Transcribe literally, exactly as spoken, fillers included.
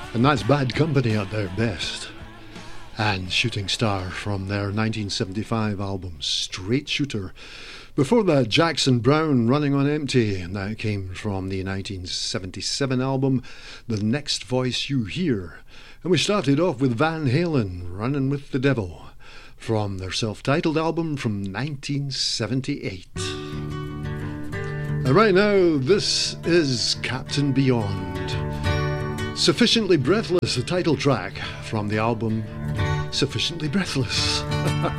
And that's Bad Company at their best. And Shooting Star from their nineteen seventy-five album Straight Shooter. Before that, Jackson Browne, Running on Empty, and that came from the nineteen seventy-seven album The Next Voice You Hear. And we started off with Van Halen, Running with the Devil, from their self-titled album from nineteen seventy-eight. And right now, this is Captain Beyond. Sufficiently Breathless, the title track from the album Sufficiently Breathless.